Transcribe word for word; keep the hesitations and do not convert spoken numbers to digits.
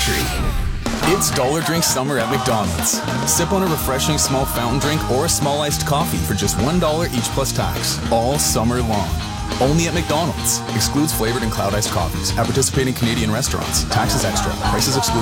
century. It's Dollar Drink Summer at McDonald's. Sip on a refreshing small fountain drink or a small iced coffee for just one dollar each plus tax, all summer long. Only at McDonald's. Excludes flavored and cloud iced coffees. At participating Canadian restaurants. Taxes extra. Prices excluded.